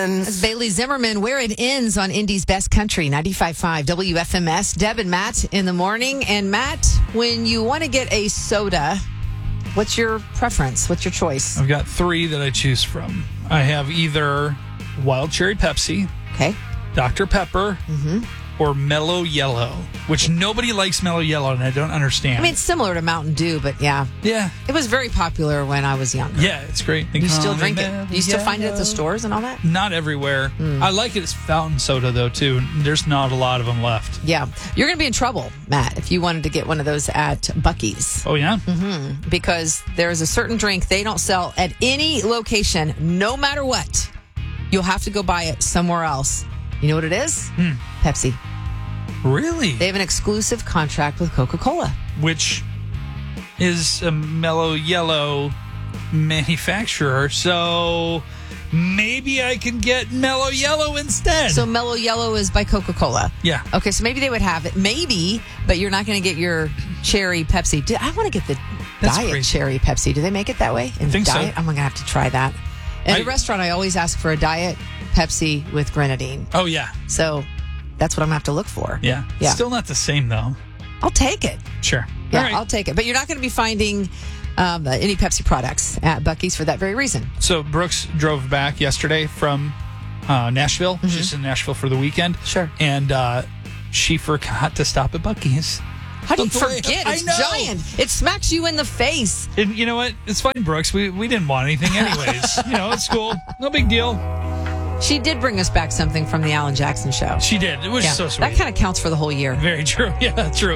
friends. That's Bailey Zimmerman, Where It Ends on Indy's Best Country, 95.5 WFMS. Deb and Matt in the morning. And Matt, when you want to get a soda, what's your preference? What's your choice? I've got three that I choose from. I have either Wild Cherry Pepsi, Okay. Dr. Pepper, or Mellow Yellow, which nobody likes Mellow Yellow, and I don't understand. I mean, it's similar to Mountain Dew, but yeah. Yeah. It was very popular when I was younger. Yeah, it's great. You still drink it? Do you still find it at the stores and all that? Not everywhere. I like it as fountain soda, though, too. There's not a lot of them left. Yeah. You're going to be in trouble, Matt, if you wanted to get one of those at Buc-ee's. Oh, yeah? Because there's a certain drink they don't sell at any location, no matter what. You'll have to go buy it somewhere else. You know what it is? Pepsi. Really? They have an exclusive contract with Coca-Cola. Which is a Mellow Yellow manufacturer, so maybe I can get Mellow Yellow instead. So Mellow Yellow is by Coca-Cola. Yeah. Okay, so maybe they would have it. Maybe, but you're not going to get your cherry Pepsi. I want to get the That's diet crazy. cherry Pepsi. Do they make it that way? I think so. diet? I'm going to have to try that. At a restaurant, I always ask for a diet Pepsi with grenadine. Oh, yeah. So that's what I'm going to have to look for. Yeah. Yeah. Still not the same, though. I'll take it. Sure. Yeah, All right. I'll take it. But you're not going to be finding any Pepsi products at Buc-ee's for that very reason. So Brooks drove back yesterday from Nashville. She's in Nashville for the weekend. Sure. And she forgot to stop at Buc-ee's. How do you That's the way- forget? I It's know. giant. It smacks you in the face. And you know what? It's fine, Brooks. We didn't want anything anyways. It's cool. No big deal. She did bring us back something from the Alan Jackson show. She did. It was so sweet. That kind of counts for the whole year. Very true. Yeah, true.